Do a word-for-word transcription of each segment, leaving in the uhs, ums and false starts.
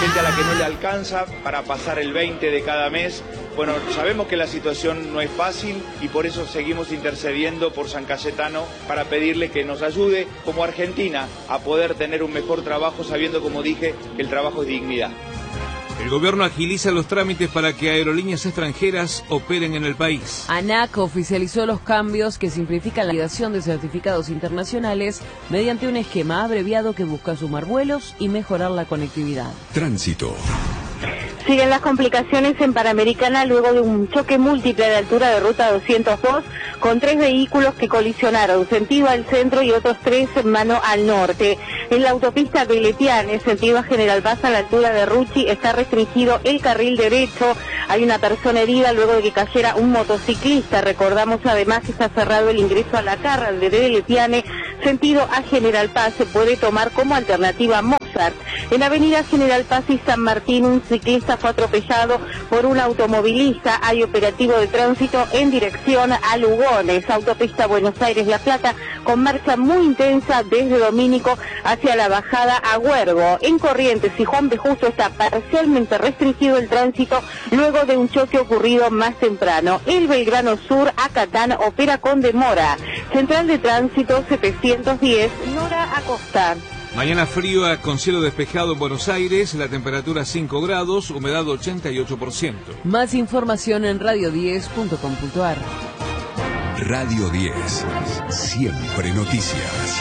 gente a la que no le alcanza para pasar el veinte de cada mes. Bueno, sabemos que la situación no es fácil y por eso seguimos intercediendo por San Cayetano para pedirle que nos ayude como Argentina a poder tener un mejor trabajo, sabiendo, como dije, que el trabajo es dignidad. El gobierno agiliza los trámites para que aerolíneas extranjeras operen en el país. ANAC oficializó los cambios que simplifican la validación de certificados internacionales mediante un esquema abreviado que busca sumar vuelos y mejorar la conectividad. Tránsito. Siguen las complicaciones en Panamericana luego de un choque múltiple de altura de ruta doscientos dos con tres vehículos que colisionaron, sentido al centro y otros tres en mano al norte. En la autopista Veletiane, sentido a General Paz a la altura de Ruchi, está restringido el carril derecho. Hay una persona herida luego de que cayera un motociclista. Recordamos además que está cerrado el ingreso a la Carra de Veletiane, sentido a General Paz. Se puede tomar como alternativa Mozart. En Avenida General Paz y San Martín, un ciclista fue atropellado por un automovilista. Hay operativo de tránsito en dirección a Lugones. Autopista Buenos Aires-La Plata con marcha muy intensa desde Domínico hacia la bajada a Huergo. En Corrientes y Juan B. Justo está parcialmente restringido el tránsito luego de un choque ocurrido más temprano. El Belgrano Sur a Catán opera con demora. Central de Tránsito setecientos diez, Nora Acosta. Mañana frío con cielo despejado en Buenos Aires, la temperatura cinco grados, humedad ochenta y ocho por ciento. Más información en radio diez punto com punto ar. Radio diez, siempre noticias.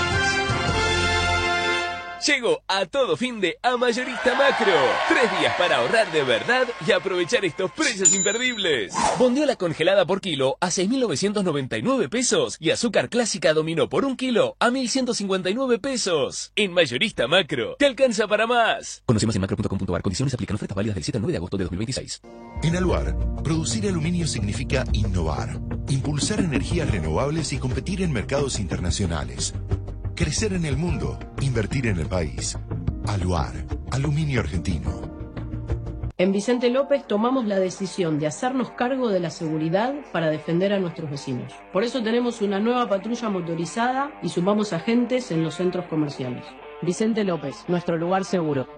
Llegó a todo fin de a Mayorista Macro. Tres días para ahorrar de verdad y aprovechar estos precios imperdibles. Bondiola congelada por kilo a seis mil novecientos noventa y nueve pesos y azúcar clásica dominó por un kilo a mil ciento cincuenta y nueve pesos. En Mayorista Macro, te alcanza para más. Conoce más en macro punto com punto ar. Condiciones aplican. Ofertas válidas del siete al nueve de agosto de dos mil veintiséis. En Aluar, producir aluminio significa innovar, impulsar energías renovables y competir en mercados internacionales. Crecer en el mundo, invertir en el país. Aluar, aluminio argentino. En Vicente López tomamos la decisión de hacernos cargo de la seguridad para defender a nuestros vecinos. Por eso tenemos una nueva patrulla motorizada y sumamos agentes en los centros comerciales. Vicente López, nuestro lugar seguro.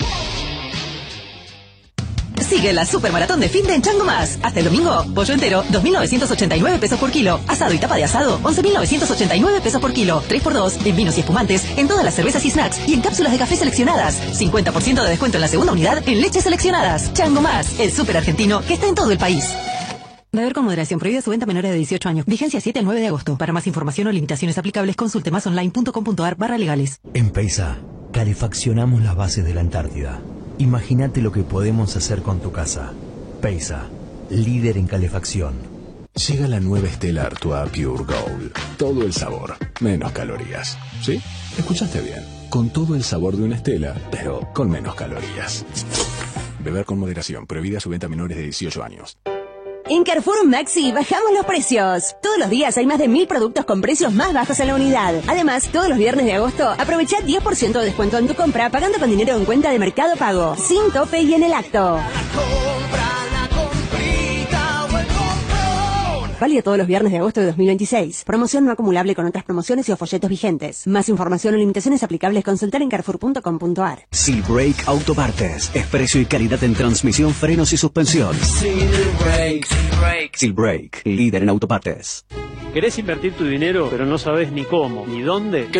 Sigue la supermaratón de fin de en Chango Más. Hasta el domingo, pollo entero, dos mil novecientos ochenta y nueve pesos por kilo. Asado y tapa de asado, once mil novecientos ochenta y nueve pesos por kilo. tres por dos en vinos y espumantes, en todas las cervezas y snacks y en cápsulas de café seleccionadas. cincuenta por ciento de descuento en la segunda unidad en leches seleccionadas. Chango Más, el súper argentino que está en todo el país. Beber con moderación. Prohibida su venta a menores de dieciocho años. Vigencia siete al nueve de agosto. Para más información o limitaciones aplicables, consulte más online punto com punto ar barra legales. En Peisa, calefaccionamos las bases de la Antártida. Imagínate lo que podemos hacer con tu casa. Peisa, líder en calefacción. Llega la nueva Stella Artois Pure Gold. Todo el sabor, menos calorías. ¿Sí? Escuchaste bien. Con todo el sabor de una Stella, pero con menos calorías. Beber con moderación. Prohibida su venta a menores de dieciocho años. En Carrefour Maxi bajamos los precios. Todos los días hay más de mil productos con precios más bajos en la unidad. Además, todos los viernes de agosto aprovecha diez por ciento de descuento en tu compra pagando con dinero en cuenta de Mercado Pago. Sin tope y en el acto. Válido todos los viernes de agosto de dos mil veintiséis. Promoción no acumulable con otras promociones y o folletos vigentes. Más información o limitaciones aplicables consultar en carrefour punto com punto ar. Silbrake Autopartes. Es precio y calidad en transmisión, frenos y suspensión. Silbrake. Silbrake. Silbrake, líder en autopartes. ¿Querés invertir tu dinero, pero no sabes ni cómo, ni dónde?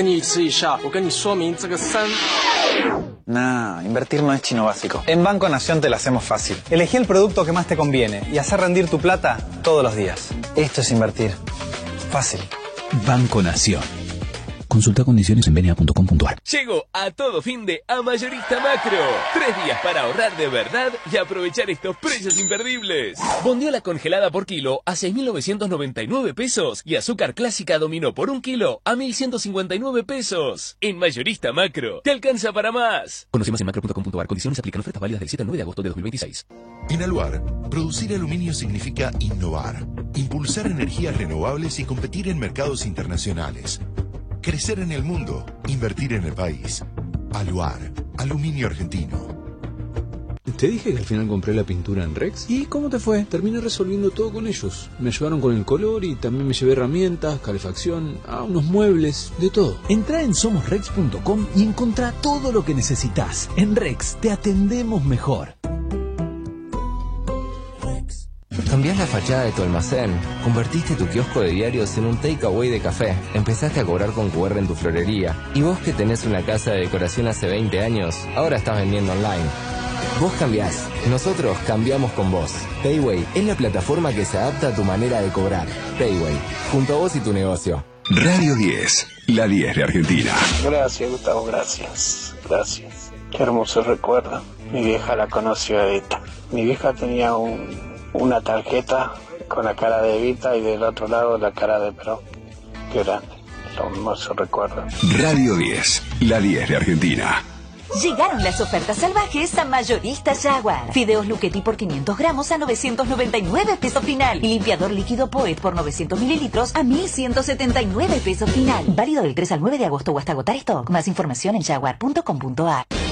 Nah, invertir no es chino básico. En Banco Nación te la hacemos fácil. Elegí el producto que más te conviene y hacer rendir tu plata todos los días. Esto es invertir. Fácil. Banco Nación. Consulta condiciones en venia punto com punto ar. Llegó a todo fin de a Mayorista Macro. Tres días para ahorrar de verdad y aprovechar estos precios imperdibles. Bondiola congelada por kilo a seis mil novecientos noventa y nueve pesos y azúcar clásica dominó por un kilo a mil ciento cincuenta y nueve pesos. En Mayorista Macro, te alcanza para más. Conoce más en macro punto com punto ar. Condiciones aplican. Ofertas válidas del siete al nueve de agosto de dos mil veintiséis. En Aluar, producir aluminio significa innovar, impulsar energías renovables y competir en mercados internacionales. Crecer en el mundo, invertir en el país. Aluar, aluminio argentino. Te dije que al final compré la pintura en Rex. ¿Y cómo te fue? Terminé resolviendo todo con ellos. Me ayudaron con el color y también me llevé herramientas, calefacción, ah, unos muebles, de todo. Entrá en somos rex punto com y encontrá todo lo que necesitas. En Rex te atendemos mejor. Cambiás la fachada de tu almacén, convertiste tu kiosco de diarios en un takeaway de café, empezaste a cobrar con cu erre en tu florería, y vos que tenés una casa de decoración hace veinte años, ahora estás vendiendo online. Vos cambiás, nosotros cambiamos con vos. Payway es la plataforma que se adapta a tu manera de cobrar. Payway, junto a vos y tu negocio. Radio diez, la diez de Argentina. Gracias, Gustavo, gracias, gracias. Qué hermoso recuerdo. Mi vieja la conoció a Evita. Mi vieja tenía un... una tarjeta con la cara de Evita y del otro lado la cara de Perón. Qué grande, lo hermoso recuerdo. Radio diez, la diez de Argentina. Llegaron las ofertas salvajes a Mayoristas Jaguar. Fideos Luchetti por quinientos gramos a novecientos noventa y nueve pesos final. Y limpiador líquido Poet por novecientos mililitros a mil ciento setenta y nueve pesos final. Válido del tres al nueve de agosto o hasta agotar stock. Más información en jaguar punto com punto a r.